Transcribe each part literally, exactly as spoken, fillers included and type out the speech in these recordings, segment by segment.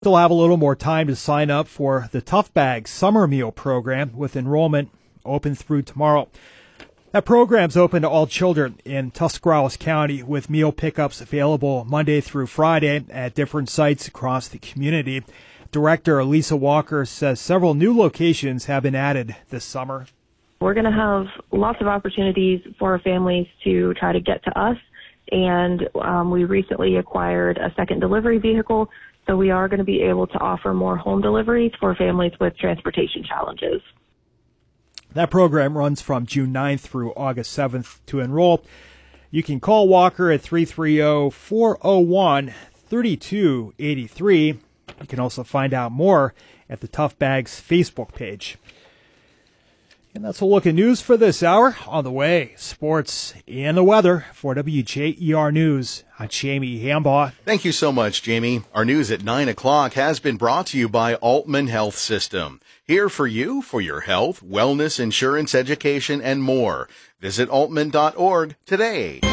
Still have a little more time to sign up for the Tough Bag Summer Meal Program, with enrollment open through tomorrow. That program's open to all children in Tuscarawas County, with meal pickups available Monday through Friday at different sites across the community. Director Lisa Walker says several new locations have been added this summer. We're going to have lots of opportunities for families to try to get to us, and um, we recently acquired a second delivery vehicle, so we are going to be able to offer more home deliveries for families with transportation challenges. That program runs from June ninth through August seventh. To enroll, you can call Walker at three three zero, four zero one, three two eight three. You can also find out more at the Tough Bags Facebook page. And that's a look at news for this hour. On the way, sports and the weather. For W J E R News, I'm Jamie Hambaugh. Thank you so much, Jamie. Our news at nine o'clock has been brought to you by Altman Health System. Here for you for your health, wellness, insurance, education, and more. Visit altman dot org today.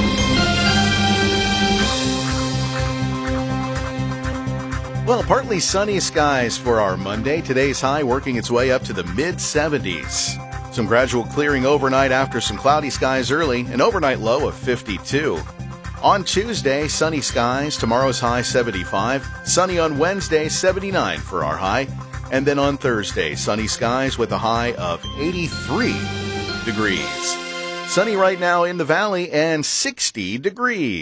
Well, partly sunny skies for our Monday. Today's high working its way up to the mid seventies. Some gradual clearing overnight after some cloudy skies early, an overnight low of fifty-two. On Tuesday, sunny skies, tomorrow's high seventy-five. Sunny on Wednesday, seventy-nine for our high. And then on Thursday, sunny skies with a high of eighty-three degrees. Sunny right now in the valley and sixty degrees.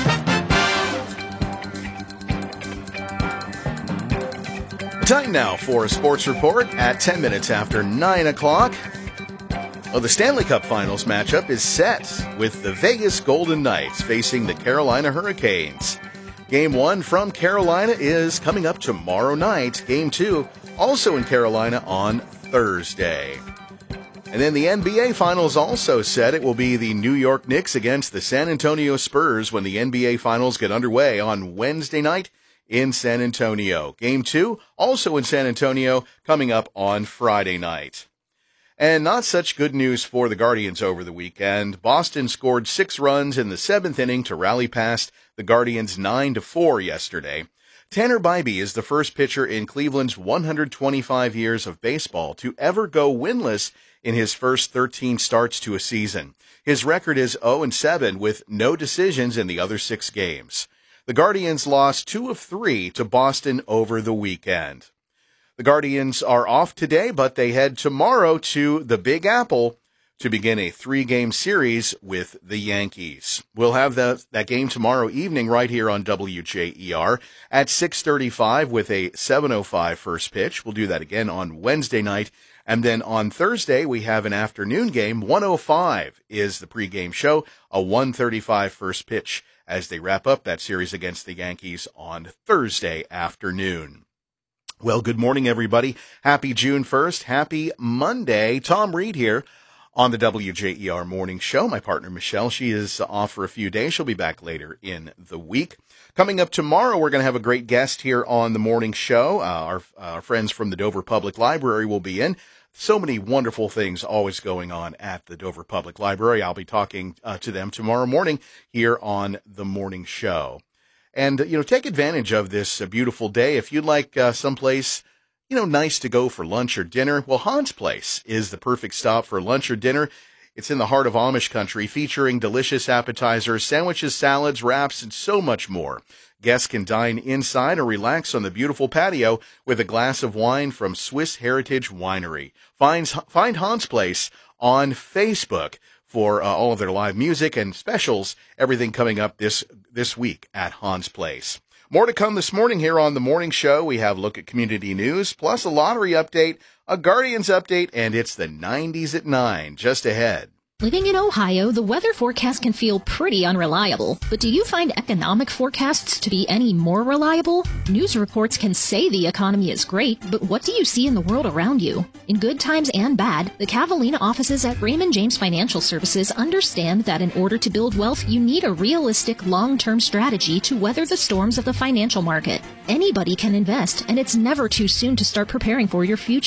Time now for a sports report at ten minutes after nine o'clock. Well, the Stanley Cup Finals matchup is set with the Vegas Golden Knights facing the Carolina Hurricanes. Game one from Carolina is coming up tomorrow night. Game two also in Carolina on Thursday. And then the N B A Finals also set. It will be the New York Knicks against the San Antonio Spurs when the N B A Finals get underway on Wednesday night in San Antonio. Game two also in San Antonio coming up on Friday night. And not such good news for the Guardians over the weekend. Boston scored six runs in the seventh inning to rally past the Guardians nine to four yesterday. Tanner Bybee is the first pitcher in Cleveland's one hundred twenty-five years of baseball to ever go winless in his first thirteen starts to a season. His record is oh and seven with no decisions in the other six games. The Guardians lost two of three to Boston over the weekend. The Guardians are off today, but they head tomorrow to the Big Apple to begin a three-game series with the Yankees. We'll have the, that game tomorrow evening right here on W J E R at six thirty-five with a seven oh five first pitch. We'll do that again on Wednesday night. And then on Thursday, we have an afternoon game. one oh five is the pregame show, a one thirty-five first pitch as they wrap up that series against the Yankees on Thursday afternoon. Well, good morning, everybody. Happy June first. Happy Monday. Tom Reed here on the W J E R Morning Show. My partner, Michelle, she is off for a few days. She'll be back later in the week. Coming up tomorrow, we're going to have a great guest here on the Morning Show. Uh, our, uh, our friends from the Dover Public Library will be in. So many wonderful things always going on at the Dover Public Library. I'll be talking uh, to them tomorrow morning here on the Morning Show. And, you know, take advantage of this uh, beautiful day. If you'd like uh, someplace, you know, nice to go for lunch or dinner, well, Han's Place is the perfect stop for lunch or dinner. It's in the heart of Amish country, featuring delicious appetizers, sandwiches, salads, wraps, and so much more. Guests can dine inside or relax on the beautiful patio with a glass of wine from Swiss Heritage Winery. Find, find Han's Place on Facebook for uh, all of their live music and specials, everything coming up this this week at Han's Place. More to come this morning here on the Morning Show. We have a look at community news, plus a lottery update, a Guardians update, and it's the nineties at nine just ahead. Living in Ohio, the weather forecast can feel pretty unreliable. But do you find economic forecasts to be any more reliable? News reports can say the economy is great, but what do you see in the world around you? In good times and bad, the Catalina offices at Raymond James Financial Services understand that in order to build wealth, you need a realistic long-term strategy to weather the storms of the financial market. Anybody can invest, and it's never too soon to start preparing for your future.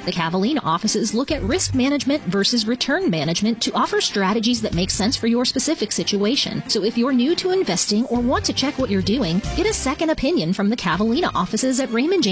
The Cavallina offices look at risk management versus return management to offer strategies that make sense for your specific situation. So if you're new to investing or want to check what you're doing, get a second opinion from the Cavallina offices at Raymond James